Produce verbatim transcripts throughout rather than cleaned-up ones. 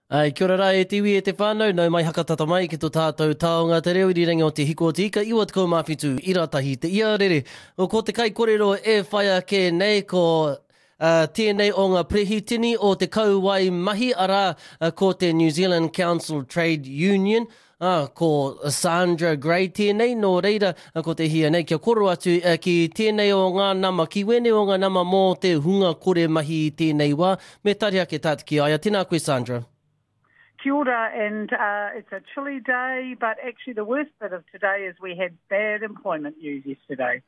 Ai, kia ora rā e tiwi e te whānau, nau mai hakatata mai ki tō tātou taonga te reo i rangi o te hiko o te ika, iwa te kou mawhitu, iratahi te ia rere. O ko te kai kōrero e whaia ke nei ko uh, tēnei o ngā prehitini o te kauwai mahi, arā uh, ko te New Zealand Council Trade Union, Ah, ko Sandra Gray tēnei, no reira, uh, ko te hia nei, kia koro atu uh, ki tēnei o ngā nama, ki wene o ngā nama mō te hunga kore mahi i tēnei wā, me tariha ke tāti ki aia. Tēnā koe, Sandra. Kia ora, and uh, it's a chilly day, but actually the worst bit of today is we had bad employment news yesterday.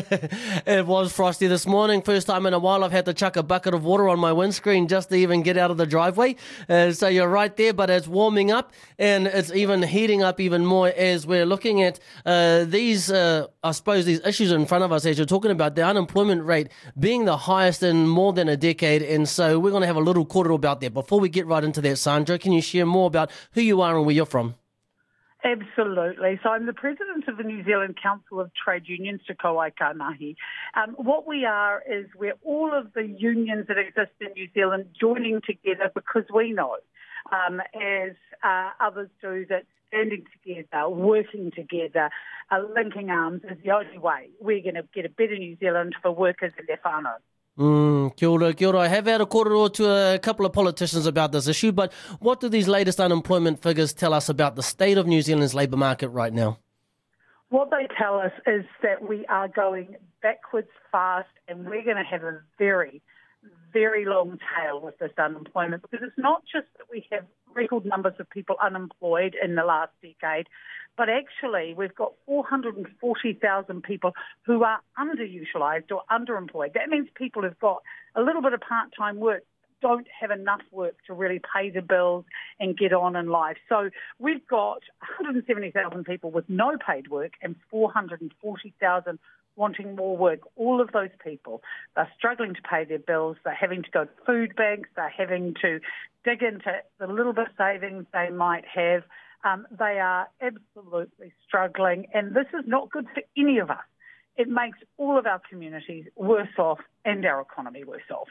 It was frosty this morning. First time in a while I've had to chuck a bucket of water on my windscreen just to even get out of the driveway. Uh, so you're right there, but it's warming up and it's even heating up even more as we're looking at uh, these, uh, I suppose, these issues in front of us as you're talking about the unemployment rate being the highest in more than a decade. And so we're going to have a little kōrero about that. Before we get right into that, Sandra, can you share more about who you are and where you're from? Absolutely. So I'm the president of the New Zealand Council of Trade Unions, Te Kauai Kānahi. Um, what we are is we're all of the unions that exist in New Zealand joining together because we know, um, as uh, others do, that standing together, working together, uh, linking arms is the only way we're going to get a better New Zealand for workers and their whānau. Mm, kia ora, kia ora. I have had a kōrero to a couple of politicians about this issue, but what do these latest unemployment figures tell us about the state of New Zealand's labour market right now? What they tell us is that we are going backwards fast and we're going to have a very, very long tail with this unemployment, because it's not just that we have record numbers of people unemployed in the last decade, but actually we've got four hundred forty thousand people who are underutilised or underemployed. That means people who've got a little bit of part-time work don't have enough work to really pay the bills and get on in life. So we've got one hundred seventy thousand people with no paid work and four hundred forty thousand wanting more work. All of those people are struggling to pay their bills. They're having to go to food banks. They're having to dig into the little bit of savings they might have. Um, they are absolutely struggling, and this is not good for any of us. It makes all of our communities worse off and our economy worse off.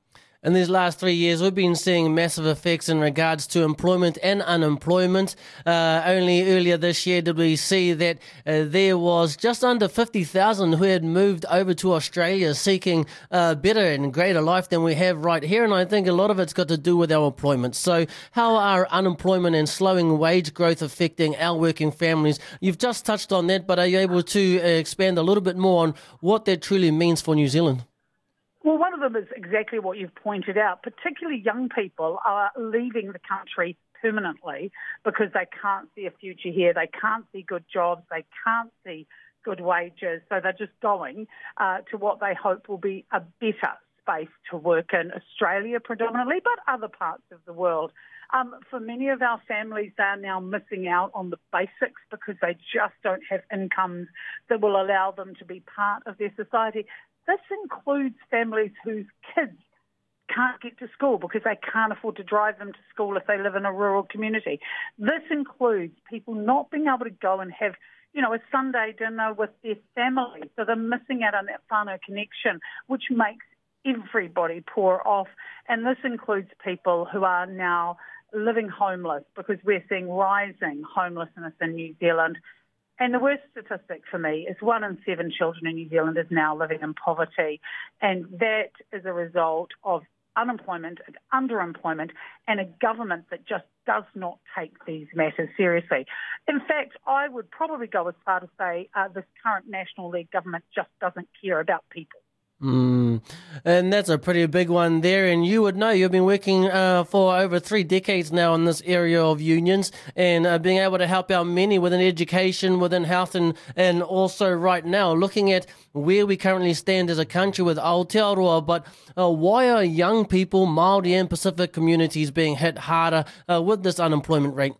In these last three years, we've been seeing massive effects in regards to employment and unemployment. Uh, only earlier this year did we see that uh, there was just under fifty thousand who had moved over to Australia seeking a better and greater life than we have right here. And I think a lot of it's got to do with our employment. So how are unemployment and slowing wage growth affecting our working families? You've just touched on that, but are you able to uh, expand a little bit more on what that truly means for New Zealand? Well, one of them is exactly what you've pointed out. Particularly young people are leaving the country permanently because they can't see a future here. They can't see good jobs. They can't see good wages. So they're just going uh, to what they hope will be a better space to work in, Australia predominantly, but other parts of the world. Um, for many of our families, they are now missing out on the basics because they just don't have incomes that will allow them to be part of their society. This includes families whose kids can't get to school because they can't afford to drive them to school if they live in a rural community. This includes people not being able to go and have, you know, a Sunday dinner with their family. So they're missing out on that whānau connection, which makes everybody poor off. And this includes people who are now living homeless because we're seeing rising homelessness in New Zealand. And the worst statistic for me is one in seven children in New Zealand is now living in poverty. And that is a result of unemployment and underemployment and a government that just does not take these matters seriously. In fact, I would probably go as far to say uh, this current National League government just doesn't care about people. Mm. And that's a pretty big one there. And you would know, you've been working uh, for over three decades now in this area of unions and uh, being able to help out many within education, within health, and, and also right now looking at where we currently stand as a country with Aotearoa. But uh, why are young people, Māori and Pacific communities being hit harder uh, with this unemployment rate?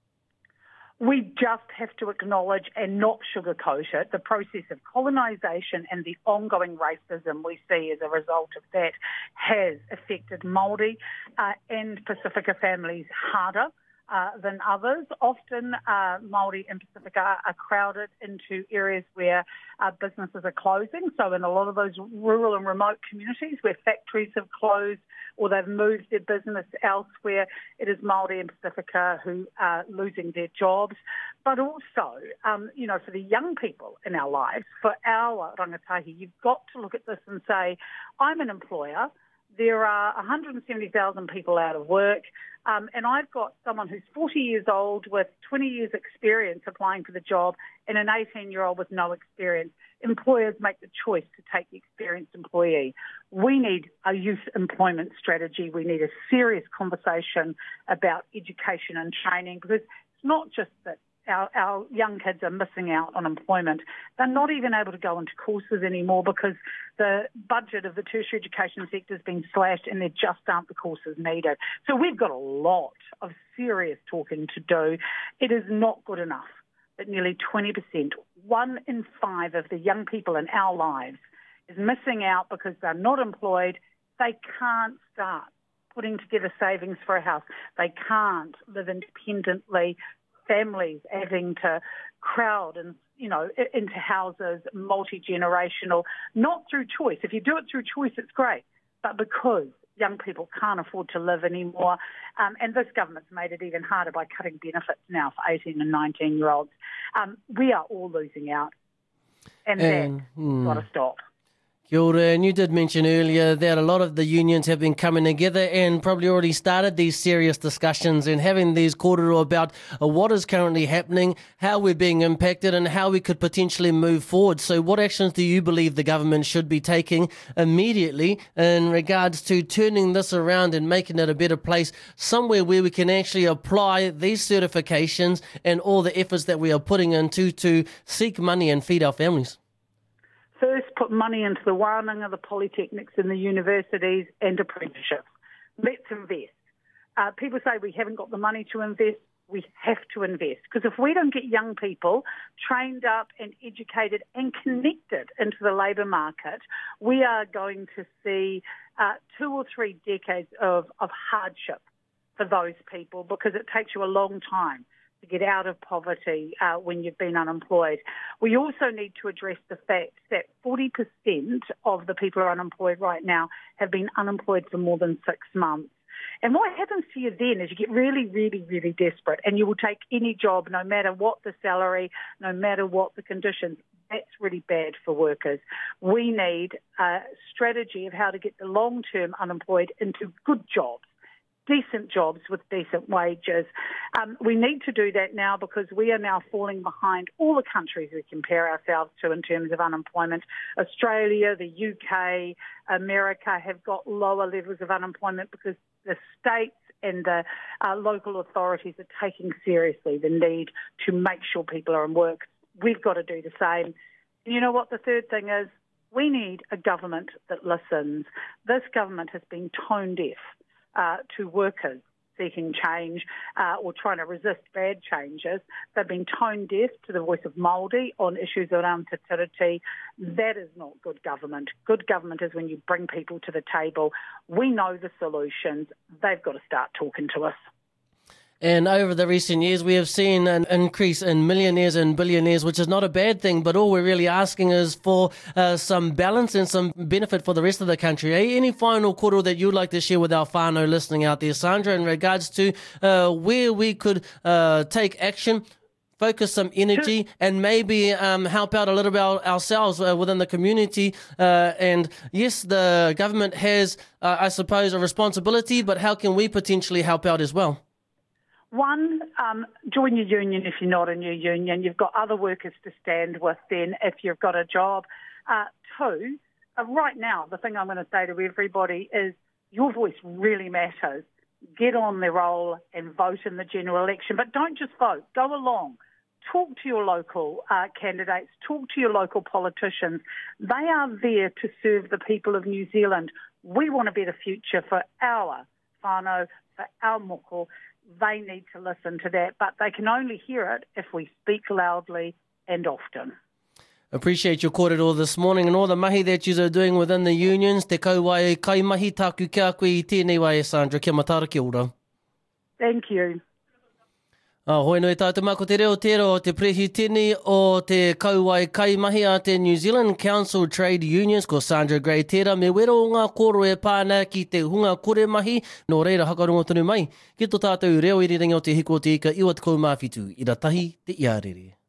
We just have to acknowledge and not sugarcoat it. The process of colonisation and the ongoing racism we see as a result of that has affected Māori uh, and Pacifica families harder uh, than others. Often uh, Māori in Pacifica are crowded into areas where uh, businesses are closing. So in a lot of those rural and remote communities where factories have closed or they've moved their business elsewhere, it is Māori in Pacifica who are losing their jobs. But also, um, you know, for the young people in our lives, for our rangatahi, you've got to look at this and say, I'm an employer. There are one hundred seventy thousand people out of work, um, and I've got someone who's forty years old with twenty years experience applying for the job and an eighteen-year-old with no experience. Employers make the choice to take the experienced employee. We need a youth employment strategy. We need a serious conversation about education and training, because it's not just that Our, our young kids are missing out on employment. They're not even able to go into courses anymore because the budget of the tertiary education sector has been slashed and there just aren't the courses needed. So we've got a lot of serious talking to do. It is not good enough that nearly twenty percent, one in five of the young people in our lives is missing out because they're not employed. They can't start putting together savings for a house. They can't live independently. Families having to crowd and, you know, into houses, multi-generational, not through choice. If you do it through choice, it's great, but because young people can't afford to live anymore. Um, and this government's made it even harder by cutting benefits now for eighteen and nineteen-year-olds. Um, we are all losing out, and, and that's hmm. got to stop. Kia ora, and you did mention earlier that a lot of the unions have been coming together and probably already started these serious discussions and having these kōrero about uh, what is currently happening, how we're being impacted and how we could potentially move forward. So what actions do you believe the government should be taking immediately in regards to turning this around and making it a better place, somewhere where we can actually apply these certifications and all the efforts that we are putting into to seek money and feed our families? First, put money into the wānanga, the polytechnics and the universities and apprenticeships. Let's invest. Uh, people say we haven't got the money to invest. We have to invest, because if we don't get young people trained up and educated and connected into the labour market, we are going to see uh, two or three decades of, of hardship for those people, because it takes you a long time to get out of poverty uh, when you've been unemployed. We also need to address the fact that forty percent of the people who are unemployed right now have been unemployed for more than six months. And what happens to you then is you get really, really, really desperate, and you will take any job, no matter what the salary, no matter what the conditions. That's really bad for workers. We need a strategy of how to get the long-term unemployed into good jobs, decent jobs with decent wages. Um, we need to do that now, because we are now falling behind all the countries we compare ourselves to in terms of unemployment. Australia, the U K, America have got lower levels of unemployment because the states and the uh, local authorities are taking seriously the need to make sure people are in work. We've got to do the same. And you know what the third thing is? We need a government that listens. This government has been tone deaf Uh, to workers seeking change uh, or trying to resist bad changes. They've been tone deaf to the voice of Māori on issues around te tiriti. That is not good government. Good government is when you bring people to the table. We know the solutions. They've got to start talking to us. And over the recent years, we have seen an increase in millionaires and billionaires, which is not a bad thing, but all we're really asking is for uh, some balance and some benefit for the rest of the country. Eh? Any final kōrero that you'd like to share with our whānau listening out there, Sandra, in regards to uh, where we could uh, take action, focus some energy, and maybe um, help out a little bit ourselves uh, within the community? Uh, and yes, the government has, uh, I suppose, a responsibility, but how can we potentially help out as well? One, um, join your union if you're not in your union. You've got other workers to stand with then if you've got a job. Uh, two, uh, right now, the thing I'm going to say to everybody is your voice really matters. Get on the roll and vote in the general election. But don't just vote. Go along. Talk to your local uh, candidates. Talk to your local politicians. They are there to serve the people of New Zealand. We want a better future for our whānau, for our moko. They need to listen to that, but they can only hear it if we speak loudly and often. Appreciate your kōrero this morning and all the mahi that you are doing within the unions. Te kaua e kai mahi tāku kia koe I tēnei wai, Sandra. Kia matara, kia ora. Thank you. Ah, hoi no e tātou mako te reo tero o te prehitini o te kauai kaimahi a te New Zealand Council Trade Unions ko Sandra Gray tera me wero o ngā koro e pāna ki te hunga kore mahi no reira hakarongo tonu mai ki tō tātou reo irirangi o te hiko o te ika iwa te kaumāwhitu i ratahi te iarere.